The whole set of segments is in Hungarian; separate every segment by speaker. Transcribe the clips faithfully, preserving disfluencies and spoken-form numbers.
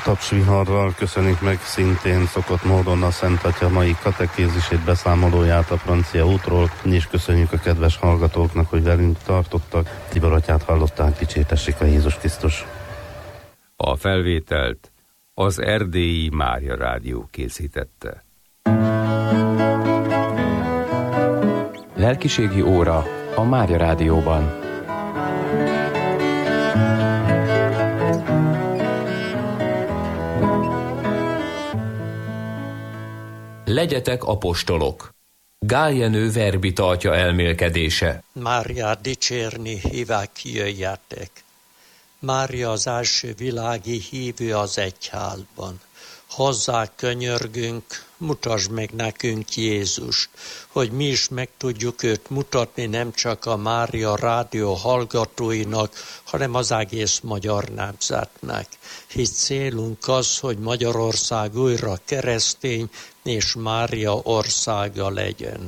Speaker 1: tapsviharral köszönik meg szintén szokott módon a Szent Atya mai katekézisét, beszámolóját a francia útról, és köszönjük a kedves hallgatóknak, hogy velünk tartottak. Tibor atyát hallották, dicsértessék a Jézus Krisztus.
Speaker 2: A felvételt az Erdélyi Mária Rádió készítette.
Speaker 3: Lelkiségi óra a Mária Rádióban.
Speaker 4: Legyetek apostolok. Gál Jenő verbita atya elmélkedése.
Speaker 5: Máriát dicsérni hívák, jöjjetek. Mária az első világi hívő az egyházban. Hozzá könyörgünk, mutasd meg nekünk Jézust, hogy mi is meg tudjuk őt mutatni nem csak a Mária Rádió hallgatóinak, hanem az egész magyar nemzetnek. Hisz célunk az, hogy Magyarország újra keresztény és Mária országa legyen.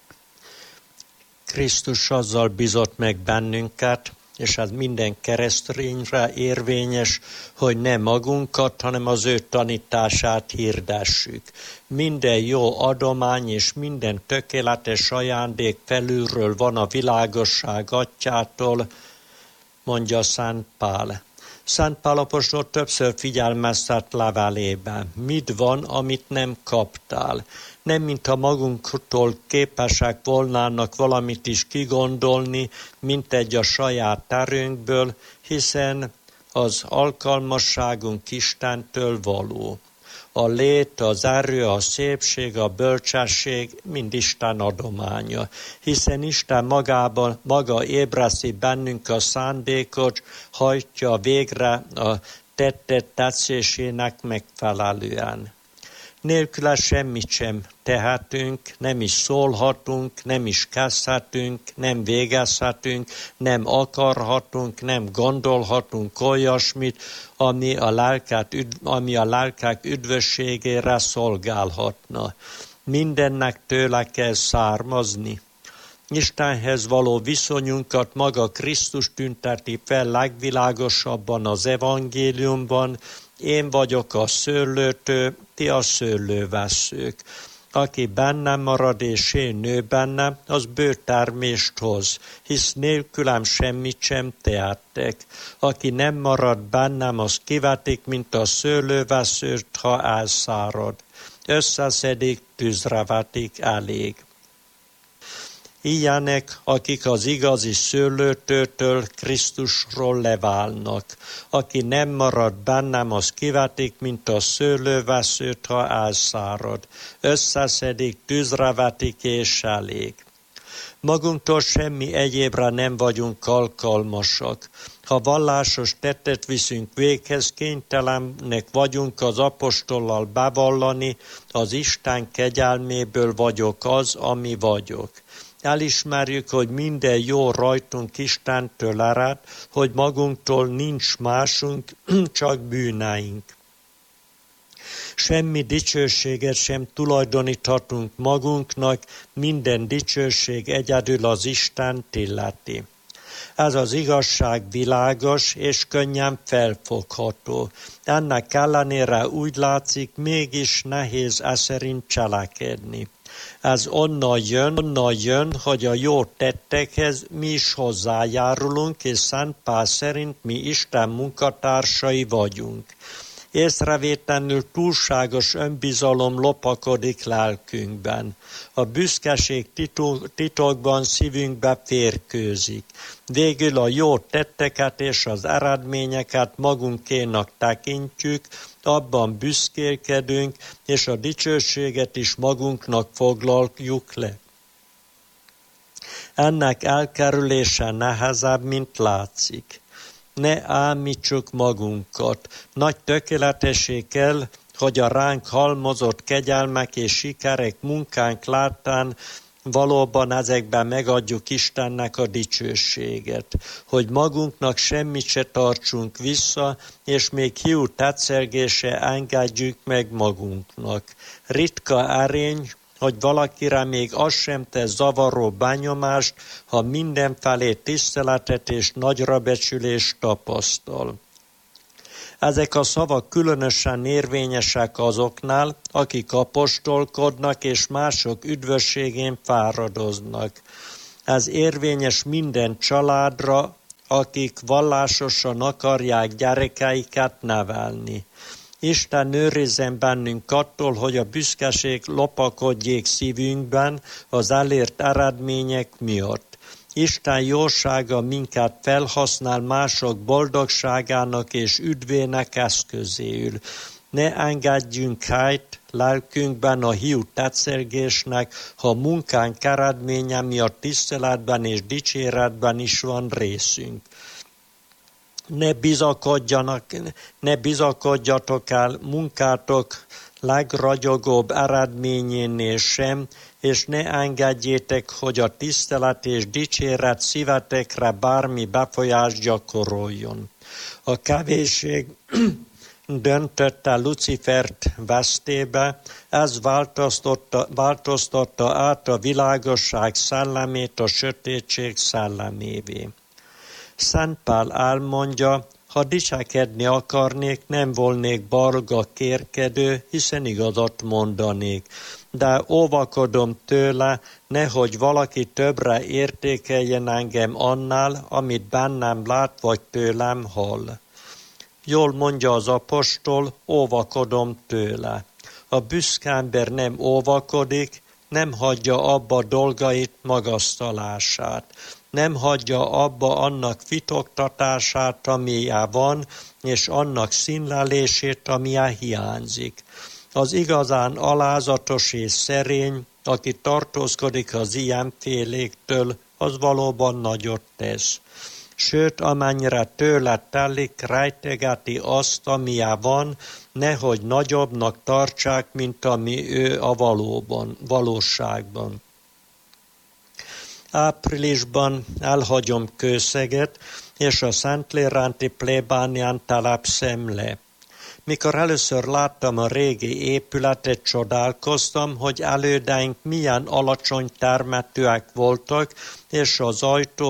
Speaker 5: Krisztus azzal bizott meg bennünket, és ez minden keresztényre érvényes, hogy ne magunkat, hanem az ő tanítását hirdessük. Minden jó adomány és minden tökéletes ajándék felülről van a világosság atyától, mondja Szent Pál. Szent Pál apostol többször figyelmeztet levelében. Mit van, amit nem kaptál? Nem mintha magunktól képesek volnának valamit is kigondolni, mint egy a saját erőnkből, hiszen az alkalmasságunk Istentől való. A lét, az erő, a szépség, a bölcsesség mind Isten adománya, hiszen Isten magában, maga ébreszti bennünk a szándékot, hajtja végre a tettet tetszésének megfelelően. Nélküle semmit sem tehetünk, nem is szólhatunk, nem is kezdhetünk, nem végezhetünk, nem akarhatunk, nem gondolhatunk olyasmit, ami a lelket, ami a lelkek üdvösségére szolgálhatna. Mindennek tőle kell származni. Istenhez való viszonyunkat maga Krisztus tünteti fel legvilágosabban az evangéliumban. Én vagyok a szőlőtő, ti a szőlővesszők. Aki bennem marad és én nő bennem, az bő termést hoz, hisz nélkülem semmit sem tehettek. Aki nem marad bennem, az kivetik, mint a szőlővesszőt, ha elszárad. Összeszedik, tűzre vetik, elég. Ilyenek, akik az igazi szőlőtőtől, Krisztusról leválnak. Aki nem marad bennem, az kivetik, mint a szőlővesszőt, ha elszárad. Összeszedik, tűzre vetik, és elég. Magunktól semmi egyébre nem vagyunk alkalmasak. Ha vallásos tettet viszünk véghez, kénytelenek vagyunk az apostollal bevallani, az Isten kegyelméből vagyok az, ami vagyok. Elismerjük, hogy minden jó rajtunk Istentől ered, hogy magunktól nincs másunk, csak bűneink. Semmi dicsőséget sem tulajdoníthatunk magunknak, minden dicsőség egyedül az Istent illeti. Ez az igazság világos és könnyen felfogható. Ennek ellenére úgy látszik, mégis nehéz e szerint cselekedni. Ez onnan jön, onnan jön, hogy a jó tettekhez mi is hozzájárulunk, és Szent Pál szerint mi Isten munkatársai vagyunk. Észrevétlenül túlságos önbizalom lopakodik lelkünkben. A büszkeség titokban szívünkbe férkőzik. Végül a jó tetteket és az eredményeket magunkénak tekintjük, abban büszkélkedünk, és a dicsőséget is magunknak foglaljuk le. Ennek elkerülése nehezebb, mint látszik. Ne ámítsuk magunkat. Nagy tökéletesség kell, hogy a ránk halmozott kegyelmek és sikerek munkánk láttán valóban ezekben megadjuk Istennek a dicsőséget, hogy magunknak semmit se tartsunk vissza, és még hiú tetszelgése engedjük meg magunknak. Ritka erény, hogy valakire még az sem tesz zavaró benyomást, ha mindenfelé tiszteletet és nagyrabecsülést tapasztal. Ezek a szavak különösen érvényesek azoknál, akik apostolkodnak és mások üdvösségén fáradoznak. Ez érvényes minden családra, akik vallásosan akarják gyerekeiket nevelni. Isten őrizzen bennünk attól, hogy a büszkeség lopakodjék szívünkben az elért eredmények miatt. Isten jósága minket felhasznál mások boldogságának és üdvének eszközéül. Ne engedjünk helyt lelkünkben a hiú tetszelgésnek, ha munkánk eredménye miatt tiszteletben és dicséretben is van részünk. Ne bizakodjanak, ne bizakodjatok el munkátok legragyogóbb eredményénél sem, és ne engedjétek, hogy a tisztelet és dicséret szívetekre bármi befolyást gyakoroljon. A kevésség döntötte Lucifert vesztébe, ez változtatta, változtatta át a világosság szellemét a sötétség szellemévé. Szent Pál elmondja, ha dicsekedni akarnék, nem volnék balga kérkedő, hiszen igazat mondanék. De óvakodom tőle, nehogy valaki többre értékeljen engem annál, amit bennem lát vagy tőlem hall. Jól mondja az apostol, óvakodom tőle. A büszke ember nem óvakodik, nem hagyja abba dolgait magasztalását. Nem hagyja abba annak fitoktatását, amilyen van, és annak színlelését, amilyen hiányzik. Az igazán alázatos és szerény, aki tartózkodik az ilyenféléktől, az valóban nagyot tesz. Sőt, amennyire tőle telik, rejtegeti azt, amilyen van, nehogy nagyobbnak tartsák, mint ami ő a valóban, valóságban. Áprilisban elhagyom Kőszeget, és a Szentléránti plébánián telepszem le. Mikor először láttam a régi épületet, csodálkoztam, hogy elődeink milyen alacsony termetűek voltak, és az ajtó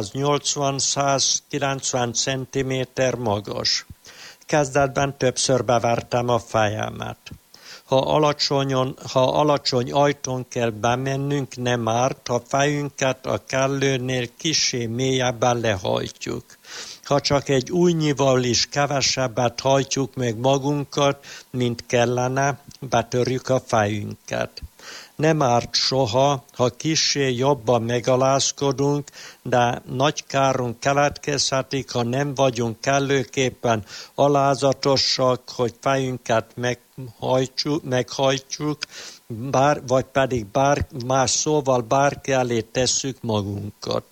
Speaker 5: száznyolcvan-százkilencven centiméter magas. Kezdetben többször bevertem a fejemet. Ha, alacsonyon, ha alacsony ajtón kell bemennünk, nem árt, ha fejünket a kellőnél kissé mélyebben lehajtjuk. Ha csak egy ujjnyival is kevesebbet hajtjuk meg magunkat, mint kellene, betörjük a fejünket. Nem árt soha, ha kissé jobban megalázkodunk, de nagy kárunk keletkezhetik, ha nem vagyunk kellőképpen alázatosak, hogy fejünket meghajtjuk, meghajtjuk bár, vagy pedig bár, más szóval bárki elé tesszük magunkat.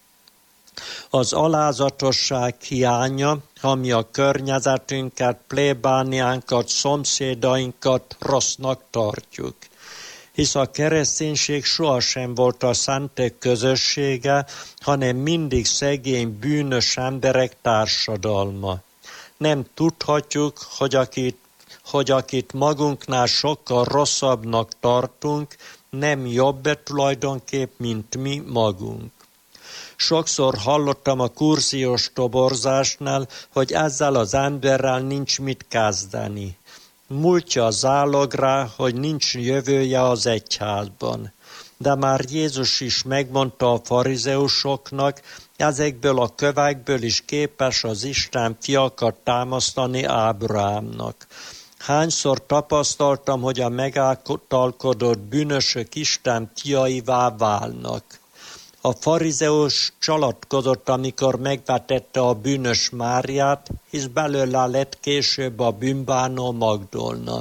Speaker 5: Az alázatosság hiánya, ami a környezetünket, plébániánkat, szomszédainkat rossznak tartjuk. Hisz a kereszténység sohasem volt a szentek közössége, hanem mindig szegény, bűnös emberek társadalma. Nem tudhatjuk, hogy akit, hogy akit magunknál sokkal rosszabbnak tartunk, nem jobb tulajdonképp, mint mi magunk. Sokszor hallottam a kurziós toborzásnál, hogy ezzel az emberrel nincs mit kezdeni. Múltja zálog rá, hogy nincs jövője az egyházban. De már Jézus is megmondta a farizeusoknak, ezekből a kövekből is képes az Isten fiakat támasztani Ábrahámnak. Hányszor tapasztaltam, hogy a megáltalkodott bűnösök Isten fiaivá válnak. A farizeus csalatkozott, amikor megvetette a bűnös Máriát, hisz belőle lett később a bűnbánó Magdolna.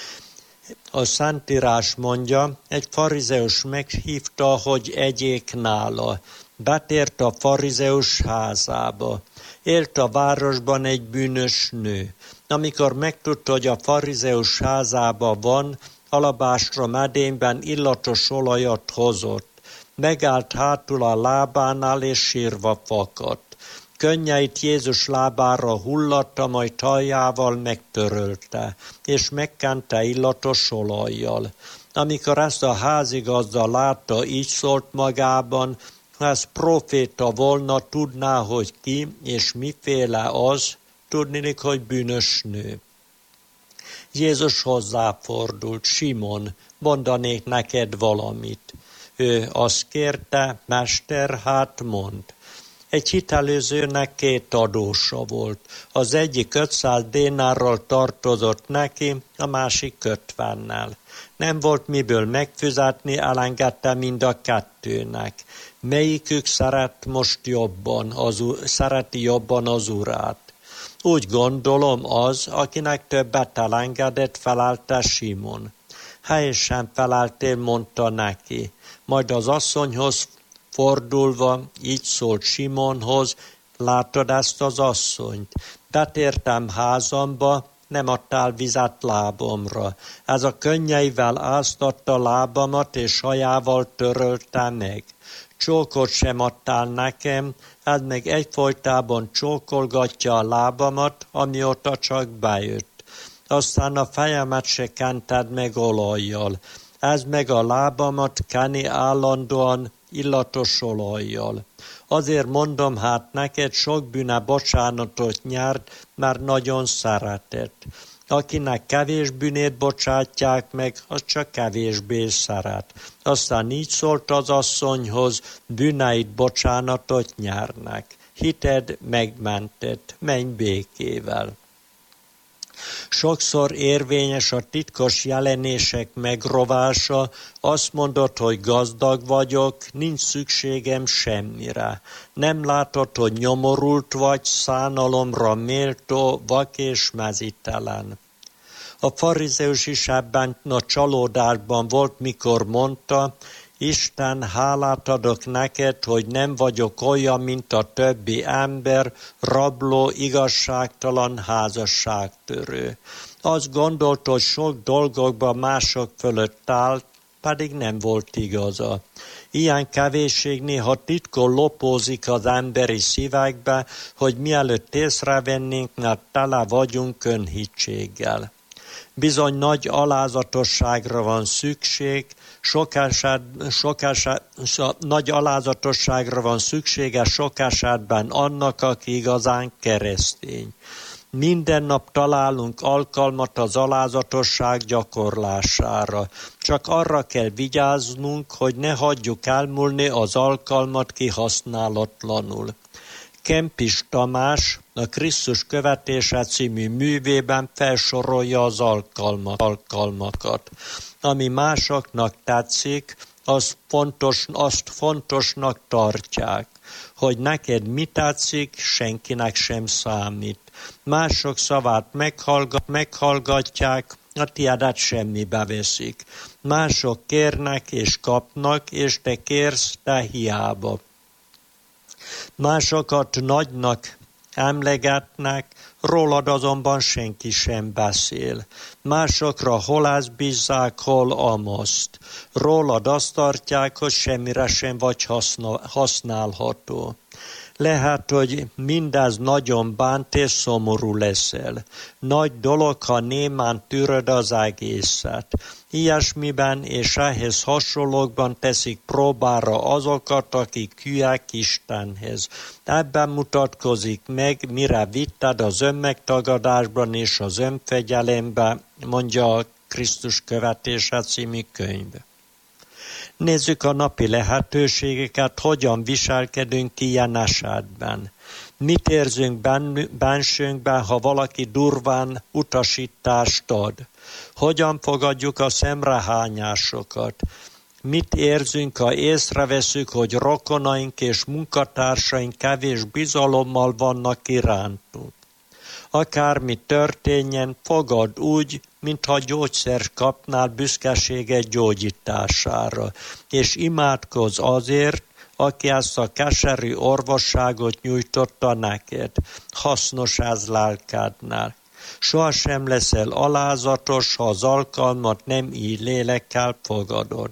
Speaker 5: A Szentírás mondja, egy farizeus meghívta, hogy egyék nála. Betért a farizeus házába. Élt a városban egy bűnös nő. Amikor megtudta, hogy a farizeus házában van, alabástra medényben illatos olajat hozott. Megállt hátul a lábánál, és sírva fakadt. Könnyeit Jézus lábára hullatta, majd hajával megtörölte, és megkente illatos olajjal. Amikor ezt a házigazda látta, így szólt magában, ha ez proféta volna, tudná, hogy ki és miféle az, tudnilik, hogy bűnös nő. Jézus hozzáfordult, Simon, mondanék neked valamit. Ő azt kérte, Mester, hát mond. Egy hitelezőnek két adósa volt. Az egyik ötszáz dénárral tartozott neki, a másik ötvennel. Nem volt miből megfizetni, elengedte mind a kettőnek. Melyikük szeret most jobban, az, szereti jobban az urát? Úgy gondolom az, akinek többet elengedett, felelte Simon. Helyesen feleltél, mondta neki. Majd az asszonyhoz fordulva így szólt Simonhoz, látod ezt az asszonyt? Betértem házamba, nem adtál vizet lábomra. Ez a könnyeivel áztatta lábamat, és hajával törölte meg. Csókot sem adtál nekem, ez meg egyfolytában csókolgatja a lábamat, amióta csak bejött. Aztán a fejemet se kented meg olajjal. Ez meg a lábamat keni állandóan illatos olajjal. Azért mondom hát neked, sok bűne bocsánatot nyert, mert nagyon szeretett. Akinek kevés bűnét bocsátják meg, az csak kevésbé szeret. Aztán így szólt az asszonyhoz, bűneit bocsánatot nyernek. Hited megmentett, menj békével. Sokszor érvényes a titkos jelenések megrovása, azt mondod, hogy gazdag vagyok, nincs szükségem semmire. Nem látod, hogy nyomorult vagy, szánalomra méltó, vak és mezítelen. A farizeus is ebben a csalódásban volt, mikor mondta, Isten, hálát adok neked, hogy nem vagyok olyan, mint a többi ember, rabló, igazságtalan, házasságtörő. Azt gondolt, hogy sok dolgokban mások fölött állt, pedig nem volt igaza. Ilyen kevésség néha titkon lopózik az emberi szívekbe, hogy mielőtt észrevennénk, mert tele vagyunk önhitséggel. Bizony nagy alázatosságra van szükség, sok eset, sok eset, nagy alázatosságra van szüksége sok esetben annak, aki igazán keresztény. Minden nap találunk alkalmat az alázatosság gyakorlására. Csak arra kell vigyáznunk, hogy ne hagyjuk elmúlni az alkalmat kihasználatlanul. Kempis Tamás a Krisztus követése című művében felsorolja az alkalmak, alkalmakat. Ami másoknak tetszik, az fontos, azt fontosnak tartják. Hogy neked mi tetszik, senkinek sem számít. Mások szavát meghallgat, meghallgatják, a tiédet semmibe veszik. Mások kérnek és kapnak, és te kérsz, te hiába. Másokat nagynak emlegetnek, rólad azonban senki sem beszél. Másokra hol ezt bízzák, hol amaszt. Rólad azt tartják, hogy semmire sem vagy használható. Lehet, hogy mindez nagyon bánt és szomorú leszel. Nagy dolog, ha némán tűröd az egészet. Ilyesmiben és ehhez hasonlókban teszik próbára azokat, akik hülyek Istenhez. Ebben mutatkozik meg, mire vitted az önmegtagadásban és az önfegyelemben, mondja a Krisztus követése című könyv. Nézzük a napi lehetőségeket, hogyan viselkedünk ilyen esetben. Mit érzünk bensőnkben, ha valaki durván utasítást ad? Hogyan fogadjuk a szemrehányásokat? Mit érzünk, ha észreveszünk, hogy rokonaink és munkatársaink kevés bizalommal vannak irántunk? Akármi történjen, fogad úgy, mintha gyógyszert kapnál büszkeséget gyógyítására, és imádkozz azért, aki ezt a keserű orvosságot nyújtotta neked. Hasznos ez lelkednek. Sohasem leszel alázatos, ha az alkalmat nem így lélekkel fogadod.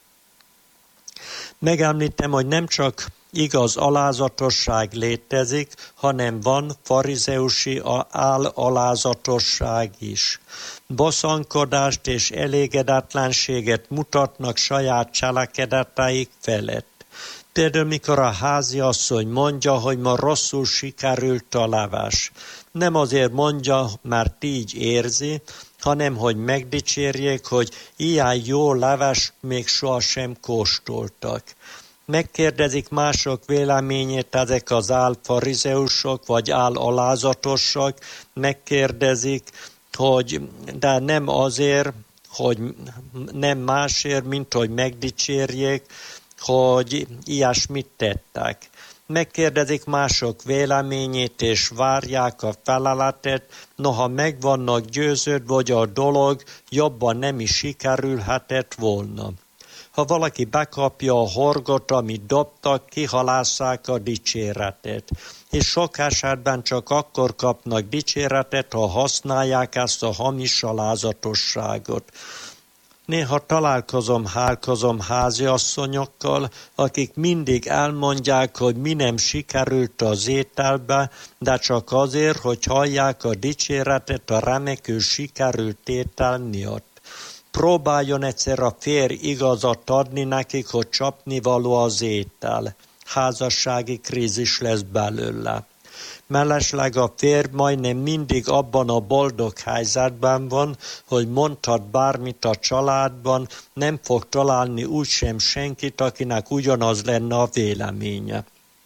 Speaker 5: Megemlítem, hogy nem csak igaz alázatosság létezik, hanem van farizeusi álalázatosság is. Bosszankodást és elégedetlenséget mutatnak saját cselekedeteik felett. Például, mikor a háziasszony mondja, hogy ma rosszul sikerült a leves. Nem azért mondja, mert így érzi, hanem hogy megdicsérjék, hogy ilyen jó leves még sohasem kóstoltak. Megkérdezik mások véleményét ezek az álfarizeusok, vagy álalázatosok, megkérdezik, hogy de nem azért, hogy nem másért, mint hogy megdicsérjék, hogy ilyesmit tettek. Megkérdezik mások véleményét, és várják a feleletet, noha meg vannak győződve, hogy a dolog jobban nem is sikerülhetett volna. Ha valaki bekapja a horgot, amit dobtak, kihalásszák a dicséretet. És sok esetben csak akkor kapnak dicséretet, ha használják ezt a hamis alázatosságot. Néha találkozom, hálkozom háziasszonyokkal, akik mindig elmondják, hogy mi nem sikerült az ételbe, de csak azért, hogy hallják a dicséretet a remekül sikerült étel miatt. Próbáljon egyszer a férj igazat adni nekik, hogy csapnivaló az étel. Házassági krízis lesz belőle. Mellesleg a férj majdnem mindig abban a boldog helyzetben van, hogy mondhat bármit a családban, nem fog találni úgysem senkit, akinek ugyanaz lenne a véleménye.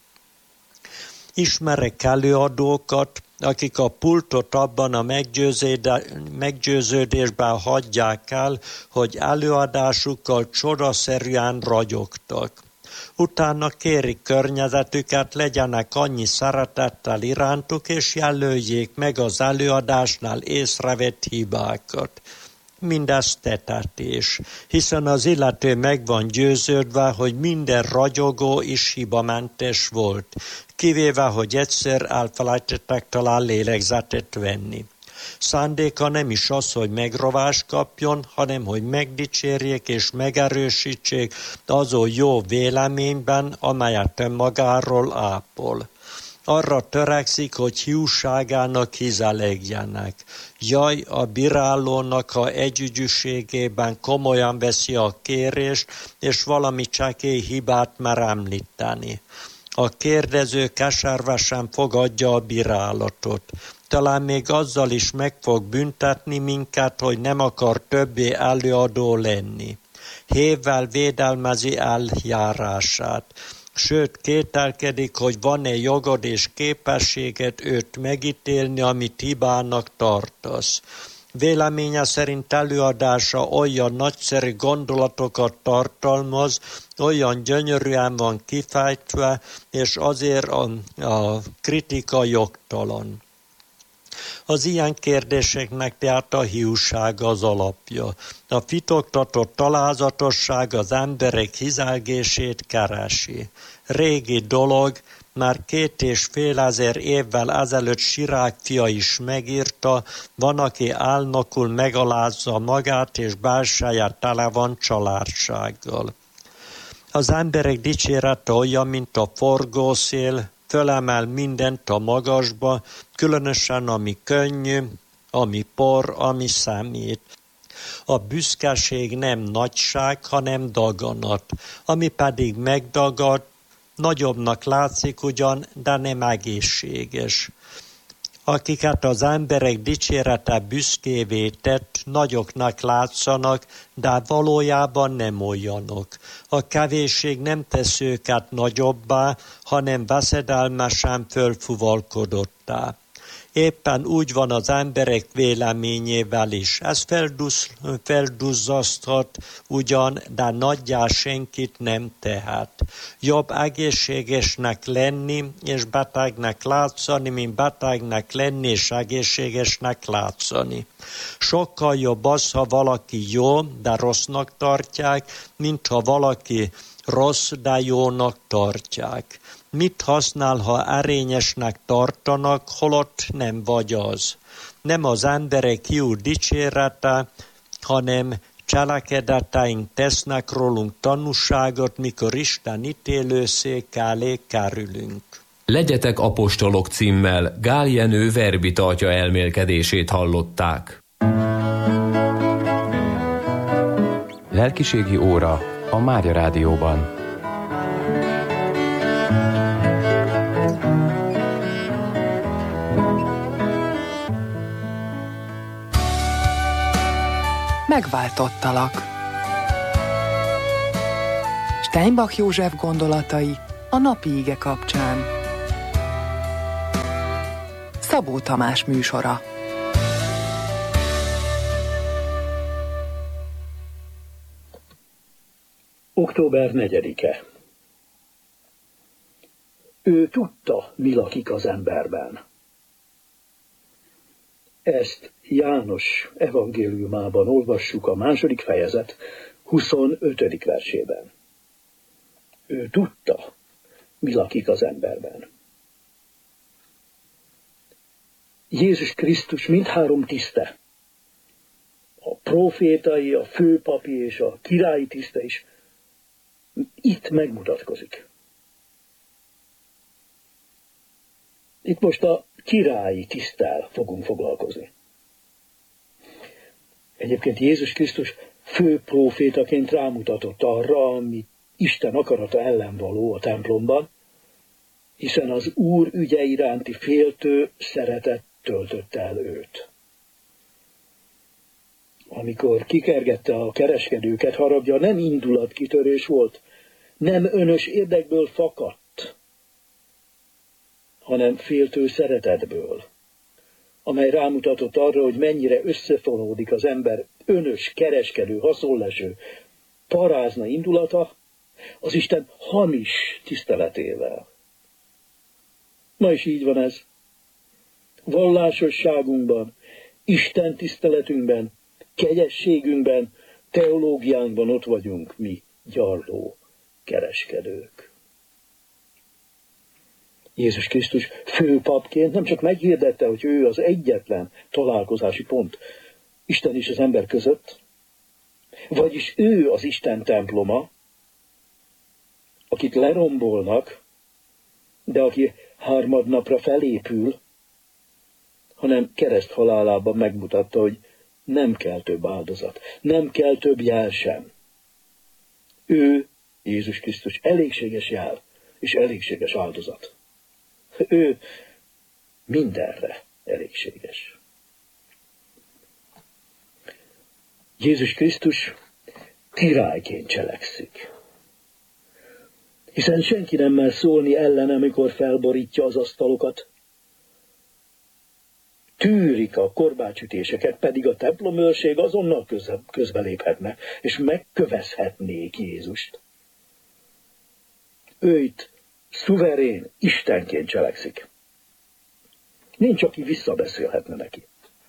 Speaker 5: Ismerek előadókat, akik a pultot abban a meggyőződésben hagyják el, hogy előadásukkal csodaszerűen ragyogtak. Utána kérik környezetüket, legyenek annyi szeretettel irántuk, és jelöljék meg az előadásnál észrevett hibákat. Mindez tetetés, hiszen az illető meg van győződve, hogy minden ragyogó is hibamentes volt, kivéve, hogy egyszer elfelejtettek talán lélegzetet venni. Szándéka nem is az, hogy megrovást kapjon, hanem hogy megdicsérjék és megerősítsék azon jó véleményben, amelyet önmagáról ápol. Arra törekszik, hogy hiúságának hizelegjenek. Jaj, a bírálónak, ha együgyűségében komolyan veszi a kérést, és valami csekély hibát mer említeni. A kérdező keservesen fogadja a bírálatot. Talán még azzal is meg fog büntetni minket, hogy nem akar többé előadó lenni. Hévvel védelmezi eljárását. Sőt, kételkedik, hogy van-e jogod és képességed őt megítélni, amit hibának tartasz. Véleménye szerint előadása olyan nagyszerű gondolatokat tartalmaz, olyan gyönyörűen van kifejtve, és azért a, a kritika jogtalan. Az ilyen kérdéseknek tehát a hiúság az alapja. A fitoktatott alázatosság az emberek hizelgését keresi. Régi dolog, már két és fél ezer évvel ezelőtt Sirák fia is megírta, van, aki álnokul megalázza magát, és belseje tele van családsággal. Az emberek dicsérete olyan, mint a forgószél, fölemel mindent a magasba, különösen ami könnyű, ami por, ami számít. A büszkeség nem nagyság, hanem daganat, ami pedig megdagad, nagyobbnak látszik ugyan, de nem egészséges. Akiket az emberek dicsérete büszkévé tett, nagyoknak látszanak, de valójában nem olyanok. A kevésség nem tesz őket nagyobbá, hanem veszedelmesen fölfuvalkodottá. Éppen úgy van az emberek véleményével is. Ez felduzz, felduzzaszthat ugyan, de nagyjá senkit nem tehet. Jobb egészségesnek lenni és betegnek látszani, mint betegnek lenni és egészségesnek látszani. Sokkal jobb az, ha valaki jó, de rossznak tartják, mint ha valaki rossz, de jónak tartják. Mit használ, ha erényesnek tartanak, holott nem vagy az? Nem az emberek hiú dicsérete, hanem cselekedeteink tesznek rólunk tanúságot, mikor Isten ítélőszék elé kerülünk.
Speaker 4: Legyetek apostolok címmel Gál Jenő verbitartja elmélkedését hallották.
Speaker 3: Lelkiségi óra a Mária Rádióban.
Speaker 6: Megváltottalak. Steinbach József gondolatai a napi ige kapcsán. Szabó Tamás műsora.
Speaker 7: október negyedike. Ő tudta, mi lakik az emberben. Ezt János evangéliumában olvassuk a második fejezet huszonötödik versében. Ő tudta, mi lakik az emberben. Jézus Krisztus mindhárom tiszte, a prófétai, a főpapi és a királyi tiszte is itt megmutatkozik. Itt most a királyi tiszttel fogunk foglalkozni. Egyébként Jézus Krisztus fő prófétaként rámutatott arra, ami Isten akarata ellen való a templomban, hiszen az Úr ügye iránti féltő szeretet töltötte el őt. Amikor kikergette a kereskedőket, haragja nem indulatkitörés volt, nem önös érdekből fakadt, hanem féltő szeretetből, amely rámutatott arra, hogy mennyire összefonódik az ember önös, kereskedő, haszonleső, parázna indulata az Isten hamis tiszteletével. Ma is így van ez. Vallásosságunkban, Isten tiszteletünkben, kegyességünkben, teológiánkban ott vagyunk mi, gyarló kereskedők. Jézus Krisztus főpapként nem csak meghirdette, hogy ő az egyetlen találkozási pont Isten és az ember között, vagyis ő az Isten temploma, akit lerombolnak, de aki harmadnapra felépül, hanem kereszt halálában megmutatta, hogy nem kell több áldozat, nem kell több jel sem. Ő, Jézus Krisztus, elégséges jel és elégséges áldozat. Ő mindenre elégséges. Jézus Krisztus királyként cselekszik. Hiszen senki nem mer szólni ellen, amikor felborítja az asztalokat. Tűrik a korbácsütéseket, pedig a templomőrség azonnal közbeléphetne, és megkövezhetnék Jézust. Ő itt szuverén, Istenként cselekszik. Nincs, aki visszabeszélhetne neki.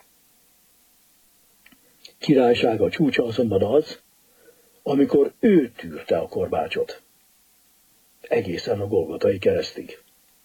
Speaker 7: Királysága csúcsa azonban az, amikor ő tűrte a korbácsot, egészen a Golgotai keresztig.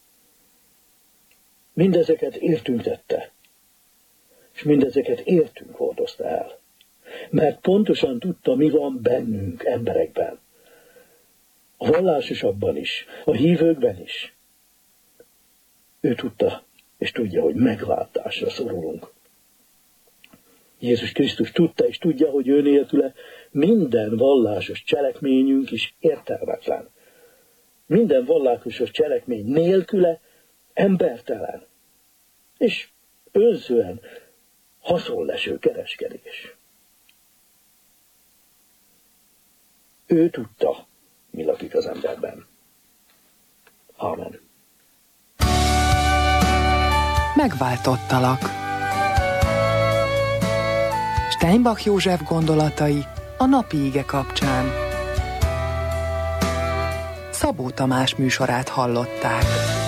Speaker 7: Mindezeket értünk tette, és mindezeket értünk hordozta el, mert pontosan tudta, mi van bennünk, emberekben. A vallásosabban is, a hívőkben is. Ő tudta, és tudja, hogy megváltásra szorulunk. Jézus Krisztus tudta és tudja, hogy ő nélküle minden vallásos cselekményünk is értelmetlen. Minden vallásos cselekmény nélküle embertelen, és önzően haszonleső kereskedés. Ő tudta, mi lakik az emberben. Amen.
Speaker 6: Megváltottalak. Steinbach József gondolatai a napi ige kapcsán. Szabó Tamás műsorát hallották.